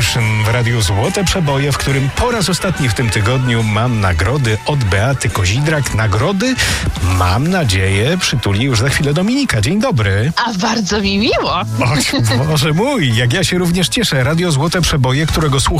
pierwszym w Radiu Złote Przeboje, w którym po raz ostatni w tym tygodniu mam nagrody od Beaty Kozidrak. Nagrody, mam nadzieję, przytuli już za chwilę Dominika. Dzień dobry. A bardzo mi miło. Och, Boże mój, jak ja się również cieszę. Radio Złote Przeboje, którego słucham